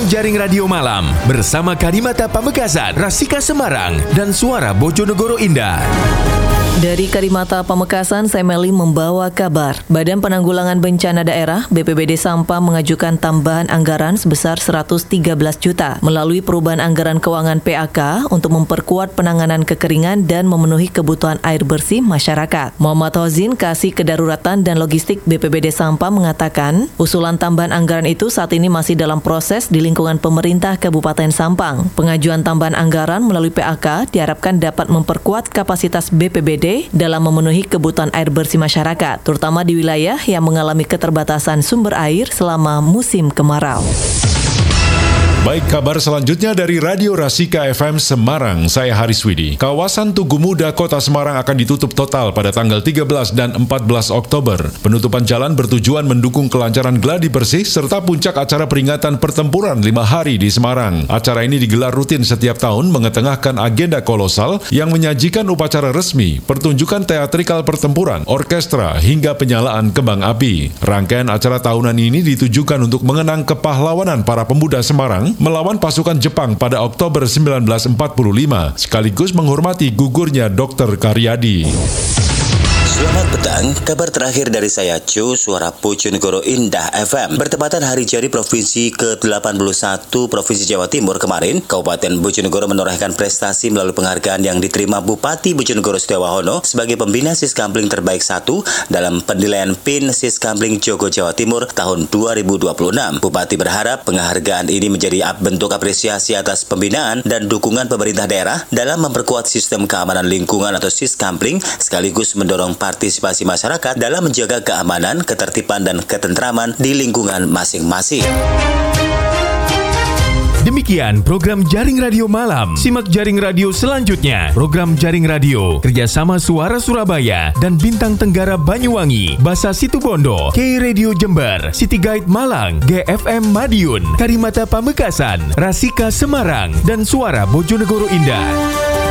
Jaring Radio Malam bersama Karimata Pamekasan, Rasika Semarang, dan Suara Bojonegoro Indah. Dari Karimata Pamekasan, saya Meli membawa kabar. Badan Penanggulangan Bencana Daerah BPBD Sampang mengajukan tambahan anggaran sebesar 113 juta melalui perubahan anggaran keuangan PAK untuk memperkuat penanganan kekeringan dan memenuhi kebutuhan air bersih masyarakat. Muhammad Hozin, Kasih Kedaruratan dan Logistik BPBD Sampang mengatakan, usulan tambahan anggaran itu saat ini masih dalam proses di lingkungan pemerintah Kabupaten Sampang. Pengajuan tambahan anggaran melalui PAK diharapkan dapat memperkuat kapasitas BPBD dalam memenuhi kebutuhan air bersih masyarakat, terutama di wilayah yang mengalami keterbatasan sumber air selama musim kemarau. Baik, kabar selanjutnya dari Radio Rasika FM Semarang, saya Haris Widi. Kawasan Tugu Muda Kota Semarang akan ditutup total pada tanggal 13 dan 14 Oktober. Penutupan jalan bertujuan mendukung kelancaran gladi bersih serta puncak acara peringatan pertempuran 5 hari di Semarang. Acara ini digelar rutin setiap tahun mengetengahkan agenda kolosal yang menyajikan upacara resmi, pertunjukan teatrikal pertempuran, orkestra, hingga penyalaan kembang api. Rangkaian acara tahunan ini ditujukan untuk mengenang kepahlawanan para pemuda Semarang melawan pasukan Jepang pada Oktober 1945, sekaligus menghormati gugurnya Dr. Karyadi. Selamat petang, kabar terakhir dari saya Cu, Suara Bojonegoro Indah FM. Bertepatan Hari Jadi Provinsi ke-81 Provinsi Jawa Timur kemarin, Kabupaten Bojonegoro menorehkan prestasi melalui penghargaan yang diterima Bupati Bojonegoro Setiawahono sebagai pembina Siskampling terbaik 1 dalam penilaian PIN Siskampling Jogo Jawa Timur tahun 2026. Bupati berharap penghargaan ini menjadi bentuk apresiasi atas pembinaan dan dukungan pemerintah daerah dalam memperkuat sistem keamanan lingkungan atau Siskampling, sekaligus mendorong partisipasi masyarakat dalam menjaga keamanan, ketertiban, dan ketentraman di lingkungan masing-masing. Demikian program Jaring Radio Malam. Simak Jaring Radio selanjutnya. Program Jaring Radio kerjasama Suara Surabaya dan Bintang Tenggara Banyuwangi, Basa Situbondo, K Radio Jember, City Guide Malang, GFM Madiun, Karimata Pamekasan, Rasika Semarang, dan Suara Bojonegoro Indah.